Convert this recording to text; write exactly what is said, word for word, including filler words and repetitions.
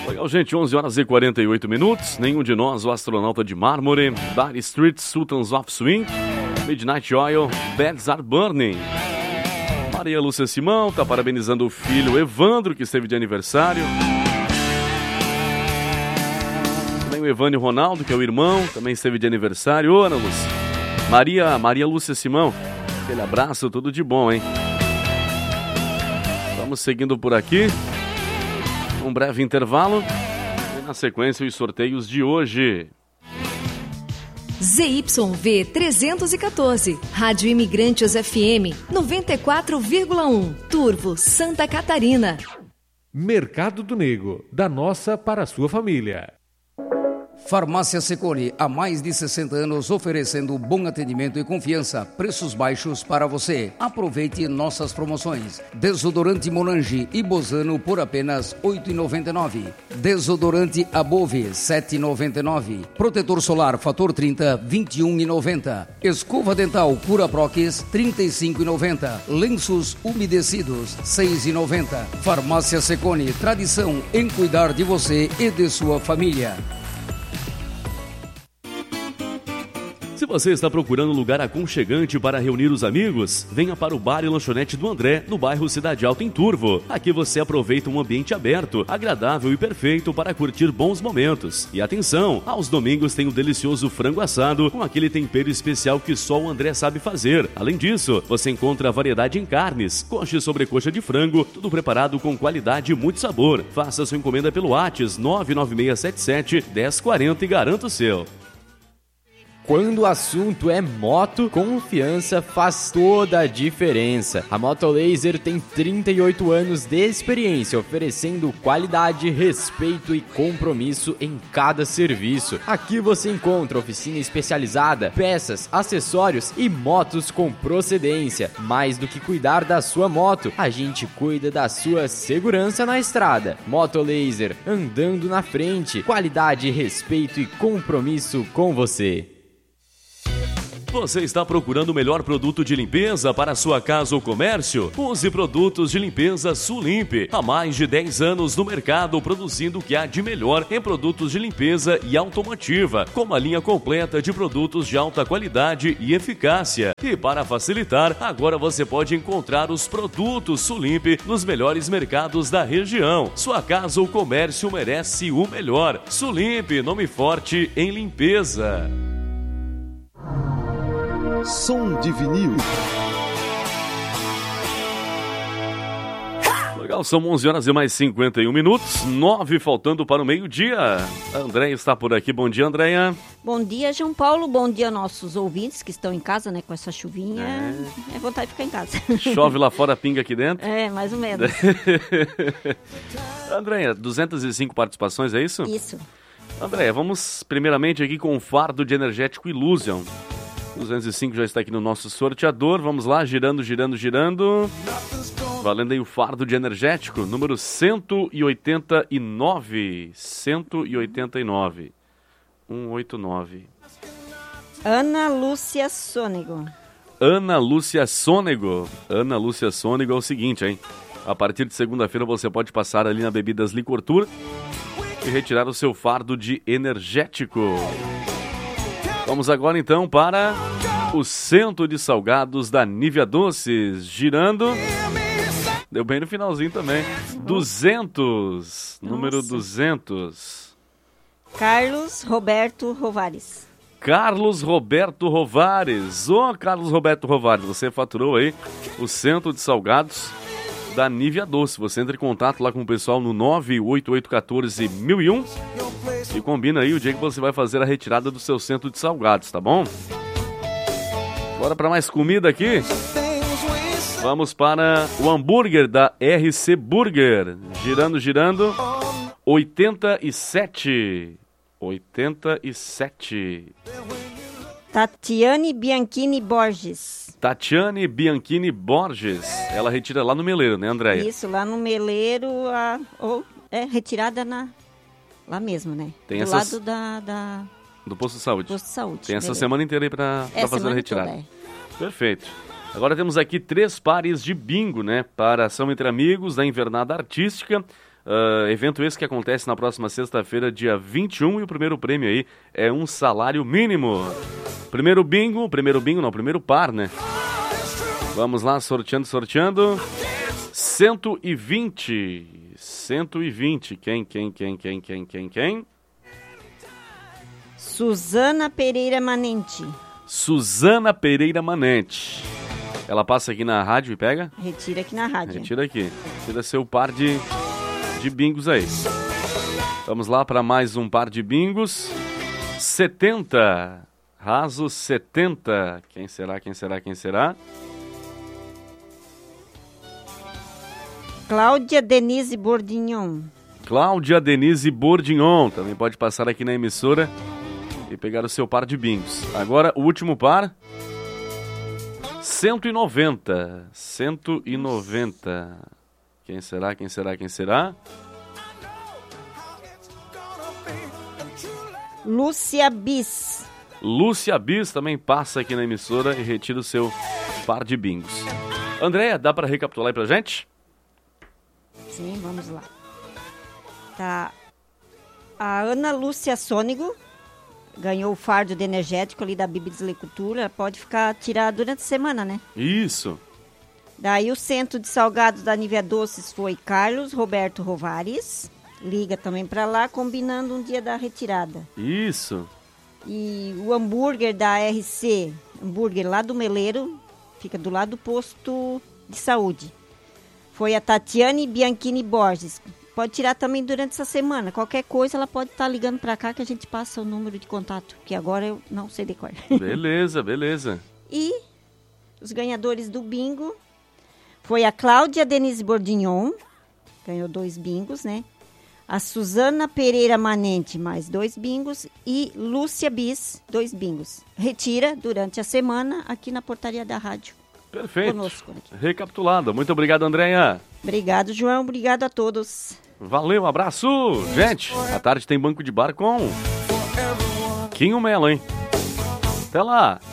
Legal, gente, onze horas e quarenta e oito minutos. Nenhum de nós, o astronauta de mármore, Dire Straits, Sultans of Swing, Midnight Oil, Beds Are Burning. Maria Lúcia Simão tá parabenizando o filho Evandro, que esteve de aniversário. Também o Evânio Ronaldo, que é o irmão, também esteve de aniversário. Ô, Ana Lúcia. Maria, Maria Lúcia Simão, aquele abraço, tudo de bom, hein? Vamos seguindo por aqui. Um breve intervalo. E na sequência, os sorteios de hoje. Z Y V trezentos e quatorze, Rádio Imigrantes F M noventa e quatro vírgula um, Turvo, Santa Catarina. Mercado do Nego, da nossa para a sua família. Farmácia Secone, há mais de sessenta anos oferecendo bom atendimento e confiança, preços baixos para você. Aproveite nossas promoções. Desodorante Monange e Bozano por apenas oito reais e noventa e nove centavos. Desodorante Above, sete reais e noventa e nove centavos. Protetor solar Fator trinta, vinte e um reais e noventa centavos. Escova dental Cura Prox, trinta e cinco reais e noventa centavos. Lenços umedecidos, seis reais e noventa centavos. Farmácia Secone, tradição em cuidar de você e de sua família. Se você está procurando um lugar aconchegante para reunir os amigos, venha para o Bar e Lanchonete do André, no bairro Cidade Alta, em Turvo. Aqui você aproveita um ambiente aberto, agradável e perfeito para curtir bons momentos. E atenção, aos domingos tem o delicioso frango assado com aquele tempero especial que só o André sabe fazer. Além disso, você encontra variedade em carnes, coxa e sobrecoxa de frango, tudo preparado com qualidade e muito sabor. Faça sua encomenda pelo WhatsApp nove nove seis sete sete, um zero quatro zero e garanta o seu. Quando o assunto é moto, confiança faz toda a diferença. A Motolaser tem trinta e oito anos de experiência, oferecendo qualidade, respeito e compromisso em cada serviço. Aqui você encontra oficina especializada, peças, acessórios e motos com procedência. Mais do que cuidar da sua moto, a gente cuida da sua segurança na estrada. Motolaser, andando na frente. Qualidade, respeito e compromisso com você. Você está procurando o melhor produto de limpeza para a sua casa ou comércio? Use produtos de limpeza Sulimp. Há mais de dez anos no mercado, produzindo o que há de melhor em produtos de limpeza e automotiva, com uma linha completa de produtos de alta qualidade e eficácia. E para facilitar, agora você pode encontrar os produtos Sulimp nos melhores mercados da região. Sua casa ou comércio merece o melhor. Sulimp, nome forte em limpeza. Som de vinil. Legal, são onze horas e mais cinquenta e um minutos, nove faltando para o meio-dia. A Andréia está por aqui. Bom dia, Andréia. Bom dia, João Paulo. Bom dia, nossos ouvintes que estão em casa, né? Com essa chuvinha. É, é vontade de ficar em casa. Chove lá fora, pinga aqui dentro? É, mais ou menos. Andréia, duzentas e cinco participações, é isso? Isso. Andréia, vamos primeiramente aqui com o fardo de energético Illusion. duzentos e cinco já está aqui no nosso sorteador. Vamos lá, girando, girando, girando. Valendo aí o fardo de energético, número cento e oitenta e nove. cento e oitenta e nove. cento e oitenta e nove. Ana Lúcia Sônego. Ana Lúcia Sônego. Ana Lúcia Sônego é o seguinte, hein? A partir de segunda-feira você pode passar ali na Bebidas Licor Tour e retirar o seu fardo de energético. Vamos agora então para o centro de salgados da Nívea Doces, girando, deu bem no finalzinho também, duzentos, Nossa. Número duzentos. Carlos Roberto Rovares. Carlos Roberto Rovares, ô oh, Carlos Roberto Rovares, você faturou aí o centro de salgados da Nívea Doce. Você entra em contato lá com o pessoal no nove oito oito um quatro mil e um e combina aí o dia que você vai fazer a retirada do seu centro de salgados, tá bom? Bora para mais comida aqui. Vamos para o hambúrguer da R C Burger. Girando, girando. oitenta e sete. oitenta e sete. Tatiane Bianchini Borges. Tatiane Bianchini Borges. Ela retira lá no Meleiro, né, Andréia? Isso, lá no Meleiro, a, ou é retirada na, lá mesmo, né? Tem do essas... lado da, da... do Posto de Saúde. Posto de Saúde. Tem essa Meleiro. semana inteira aí pra, pra é, fazer a retirada. Toda, é. Perfeito. Agora temos aqui três pares de bingo, né? Para ação entre amigos da Invernada Artística. Uh, evento esse que acontece na próxima sexta-feira, dia vinte e um, e o primeiro prêmio aí é um salário mínimo. Primeiro bingo, primeiro bingo não, primeiro par, né? Vamos lá, sorteando, sorteando. cento e vinte. cento e vinte. Quem, quem, quem, quem, quem, quem, quem? Suzana Pereira Manente. Suzana Pereira Manente. Ela passa aqui na rádio e pega? Retira aqui na rádio. Retira aqui. Retira seu par de, de bingos aí. Vamos lá para mais um par de bingos. setenta. Raso setenta. Quem será, quem será, quem será? Cláudia Denise Bordignon. Cláudia Denise Bordignon. Também pode passar aqui na emissora e pegar o seu par de bingos. Agora o último par. cento e noventa. cento e noventa. Quem será, quem será, quem será? Lúcia Bis. Lúcia Bis também passa aqui na emissora e retira o seu par de bingos. Andréia, dá para recapitular aí pra gente? Sim, vamos lá. Tá. A Ana Lúcia Sônigo ganhou o fardo de energético ali da Biblisleicultura. Pode ficar tirado durante a semana, né? Isso. Daí o centro de salgados da Nívea Doces foi Carlos Roberto Rovares. Liga também para lá, combinando um dia da retirada. Isso. E o hambúrguer da R C, hambúrguer lá do Meleiro, fica do lado do posto de saúde. Foi a Tatiane Bianchini Borges. Pode tirar também durante essa semana. Qualquer coisa, ela pode estar ligando para cá que a gente passa o número de contato, que agora eu não sei decorar. Beleza, beleza. E os ganhadores do bingo foi a Cláudia Denise Bordignon, ganhou dois bingos, né? A Suzana Pereira Manente, mais dois bingos. E Lúcia Bis, dois bingos. Retira durante a semana aqui na portaria da rádio. Perfeito. Conosco aqui. Recapitulado. Muito obrigado, Andréia. Obrigado, João. Obrigado a todos. Valeu, abraço. Gente, à tarde tem Banco de Bar com Quinho Melo, hein? Até lá.